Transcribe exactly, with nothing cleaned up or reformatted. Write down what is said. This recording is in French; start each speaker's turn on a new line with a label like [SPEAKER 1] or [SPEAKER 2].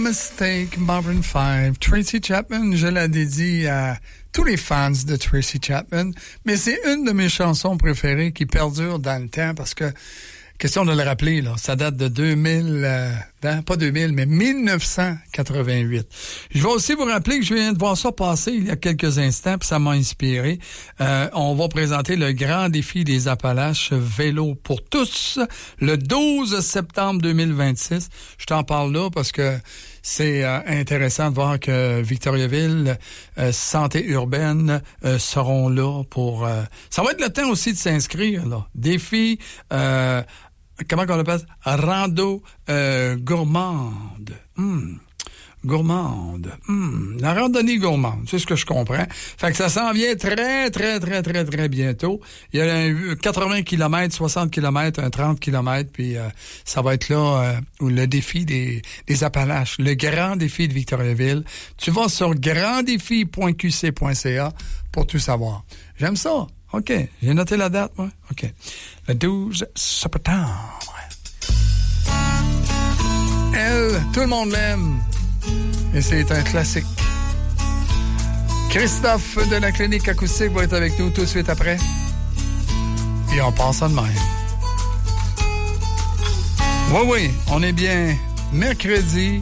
[SPEAKER 1] Mistake, Maroon five. Tracy Chapman, je la dédie à tous les fans de Tracy Chapman, mais c'est une de mes chansons préférées qui perdure dans le temps parce que, question de le rappeler, là, ça date de deux mille, euh, hein, pas deux mille, mais mille neuf cent quatre-vingt-huit. Je vais aussi vous rappeler que je viens de voir ça passer il y a quelques instants, puis ça m'a inspiré. Euh, on va présenter le grand défi des Appalaches vélo pour tous le douze septembre deux mille vingt-six. Je t'en parle là parce que c'est euh, intéressant de voir que Victoriaville, euh, Santé urbaine euh, seront là pour... Euh, ça va être le temps aussi de s'inscrire, là. Défi... Euh, comment on l'appelle? Rando euh, gourmande. Hum. Gourmande. Hum. La randonnée gourmande, c'est ce que je comprends. Fait que ça s'en vient très, très, très, très, très bientôt. Il y a un quatre-vingts kilomètres, soixante kilomètres, un trente kilomètres, puis euh, ça va être là euh, où le défi des, des Appalaches, le grand défi de Victoriaville. Tu vas sur grand défi point q c point c a pour tout savoir. J'aime ça. OK. J'ai noté la date, moi. OK. Le douze septembre. Elle, tout le monde l'aime. Et c'est un classique. Christophe de la Clinique Acoustique va être avec nous tout de suite après. Et on passe en de même. Oui, oui, on est bien mercredi